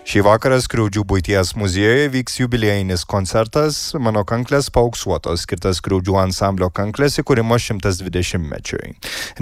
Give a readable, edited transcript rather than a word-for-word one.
Šį vakarą Skriaudžių buities muziejuje vyks jubiliejinis koncertas Mano kanklės paauksuotos, skirtas Skriaudžių ansamblio kanklės įkūrimo 120-mečiui.